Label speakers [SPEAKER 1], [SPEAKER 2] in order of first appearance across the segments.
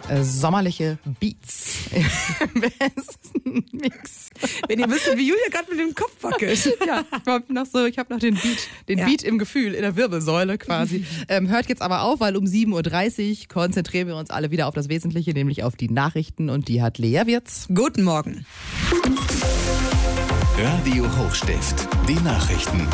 [SPEAKER 1] sommerliche Beats im besten Mix.
[SPEAKER 2] Wenn ihr wisst, wie Julia gerade mit dem Kopf wackelt.
[SPEAKER 1] Ja, ich habe noch den Beat im Gefühl, in der Wirbelsäule quasi. Hört jetzt aber auf, weil um 7.30 Uhr konzentrieren wir uns alle wieder auf das Wesentliche, nämlich auf die Nachrichten, und die hat Lea Wirz.
[SPEAKER 2] Guten Morgen.
[SPEAKER 3] Radio Hochstift, die Nachrichten.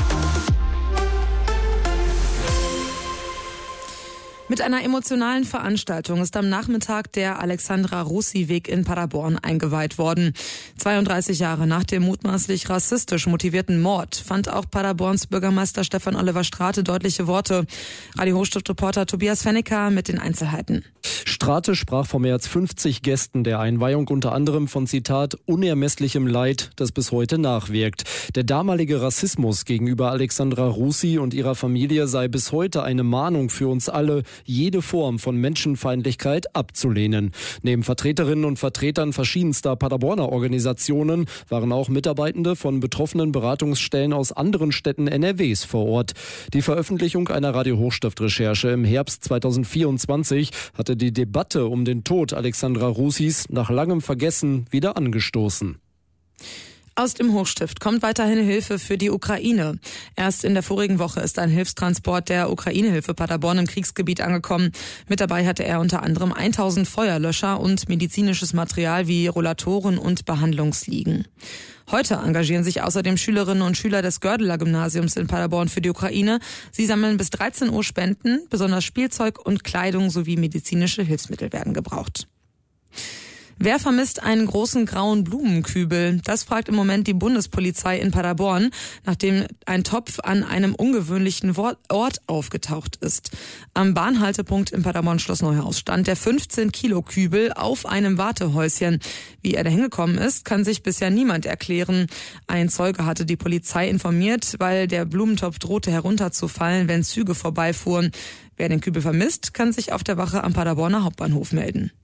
[SPEAKER 2] Mit einer emotionalen Veranstaltung ist am Nachmittag der Alexandra-Russi-Weg in Paderborn eingeweiht worden. 32 Jahre nach dem mutmaßlich rassistisch motivierten Mord fand auch Paderborns Bürgermeister Stefan Oliver Strate deutliche Worte. Radio Hochstift-Reporter Tobias Fennecker mit den Einzelheiten.
[SPEAKER 4] Strate sprach vor mehr als 50 Gästen der Einweihung unter anderem von, Zitat, unermesslichem Leid, das bis heute nachwirkt. Der damalige Rassismus gegenüber Alexandra Russi und ihrer Familie sei bis heute eine Mahnung für uns alle, jede Form von Menschenfeindlichkeit abzulehnen. Neben Vertreterinnen und Vertretern verschiedenster Paderborner Organisationen waren auch Mitarbeitende von betroffenen Beratungsstellen aus anderen Städten NRWs vor Ort. Die Veröffentlichung einer Radio Hochstift-Recherche im Herbst 2024 hatte die Debatte um den Tod Alexandra Russis nach langem Vergessen wieder angestoßen.
[SPEAKER 2] Aus dem Hochstift kommt weiterhin Hilfe für die Ukraine. Erst in der vorigen Woche ist ein Hilfstransport der Ukraine-Hilfe Paderborn im Kriegsgebiet angekommen. Mit dabei hatte er unter anderem 1000 Feuerlöscher und medizinisches Material wie Rollatoren und Behandlungsliegen. Heute engagieren sich außerdem Schülerinnen und Schüler des Gördeler Gymnasiums in Paderborn für die Ukraine. Sie sammeln bis 13 Uhr Spenden, besonders Spielzeug und Kleidung sowie medizinische Hilfsmittel werden gebraucht. Wer vermisst einen großen grauen Blumenkübel? Das fragt im Moment die Bundespolizei in Paderborn, nachdem ein Topf an einem ungewöhnlichen Ort aufgetaucht ist. Am Bahnhaltepunkt in Paderborn-Schloss Neuhaus stand der 15-Kilo-Kübel auf einem Wartehäuschen. Wie er da hingekommen ist, kann sich bisher niemand erklären. Ein Zeuge hatte die Polizei informiert, weil der Blumentopf drohte herunterzufallen, wenn Züge vorbeifuhren. Wer den Kübel vermisst, kann sich auf der Wache am Paderborner Hauptbahnhof melden.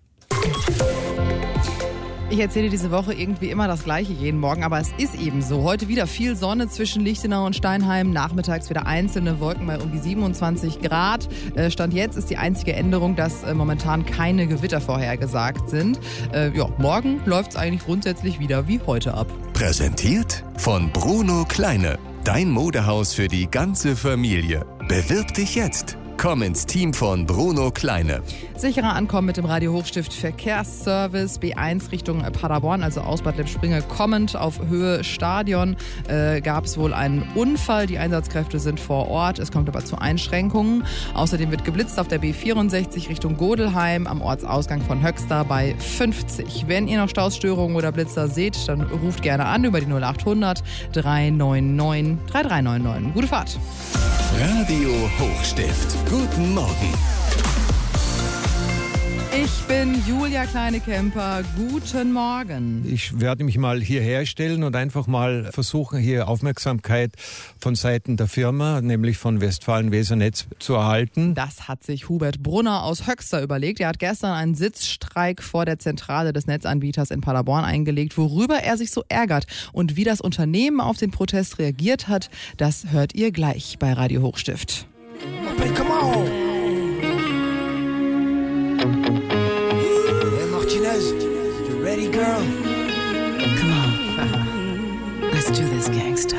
[SPEAKER 1] Ich erzähle diese Woche irgendwie immer das Gleiche jeden Morgen, aber es ist eben so. Heute wieder viel Sonne zwischen Lichtenau und Steinheim, nachmittags wieder einzelne Wolken bei um die 27 Grad. Stand jetzt ist die einzige Änderung, dass momentan keine Gewitter vorhergesagt sind. Morgen läuft es eigentlich grundsätzlich wieder wie heute ab.
[SPEAKER 3] Präsentiert von Bruno Kleine, dein Modehaus für die ganze Familie. Bewirb dich jetzt. Komm ins Team von Bruno Kleine.
[SPEAKER 1] Sicherer Ankommen mit dem Radio Hochstift Verkehrsservice B1 Richtung Paderborn, also aus Bad Lippspringe kommend auf Höhe Stadion, gab es wohl einen Unfall. Die Einsatzkräfte sind vor Ort. Es kommt aber zu Einschränkungen. Außerdem wird geblitzt auf der B64 Richtung Godelheim am Ortsausgang von Höxter bei 50. Wenn ihr noch Stausstörungen oder Blitzer seht, dann ruft gerne an über die 0800 399 3399. Gute Fahrt.
[SPEAKER 3] Radio Hochstift. Guten Morgen.
[SPEAKER 1] Ich bin Julia Kleine-Kemper. Guten Morgen.
[SPEAKER 5] Ich werde mich mal hierher stellen und einfach mal versuchen, hier Aufmerksamkeit von Seiten der Firma, nämlich von Westfalen-Wesernetz, zu erhalten.
[SPEAKER 1] Das hat sich Hubert Brunner aus Höxter überlegt. Er hat gestern einen Sitzstreik vor der Zentrale des Netzanbieters in Paderborn eingelegt, worüber er sich so ärgert. Und wie das Unternehmen auf den Protest reagiert hat, das hört ihr gleich bei Radio Hochstift.
[SPEAKER 6] Hey, come on! Hey, Martinez, you ready, girl?
[SPEAKER 7] Come on. Let's do this, gangsta.